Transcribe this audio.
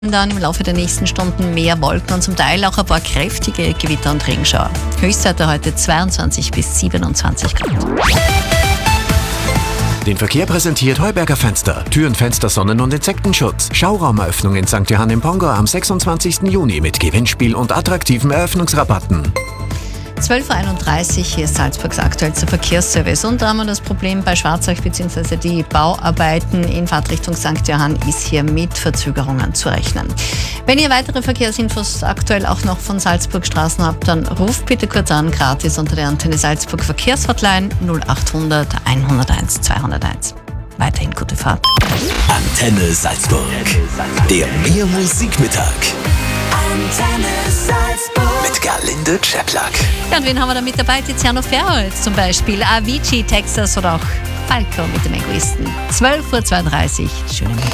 Dann im Laufe der nächsten Stunden mehr Wolken und zum Teil auch ein paar kräftige Gewitter und Regenschauer. Höchstwerte heute 22 bis 27 Grad. Den Verkehr präsentiert Heuberger Fenster. Türen, Fenster, Sonnen- und Insektenschutz. Schauraumeröffnung in St. Johann im Pongo am 26. Juni mit Gewinnspiel und attraktiven Eröffnungsrabatten. 12.31 Uhr, hier ist Salzburgs aktuellster Verkehrsservice. Und da haben wir das Problem bei Schwarzach bzw. die Bauarbeiten in Fahrtrichtung St. Johann ist hier mit Verzögerungen zu rechnen. Wenn ihr weitere Verkehrsinfos aktuell auch noch von Salzburg Straßen habt, dann ruft bitte kurz an, gratis unter der Antenne Salzburg Verkehrshotline 0800 101 201. Weiterhin gute Fahrt. Antenne Salzburg. Der Mehr Musikmittag. Antenne Salzburg. Mit Gerlinde Czeplak. Ja, und wen haben wir da mit dabei? Tiziano Ferro jetzt zum Beispiel, Avicii, Texas oder auch Falco mit dem Egoisten. 12.32 Uhr. Schönen Mittag.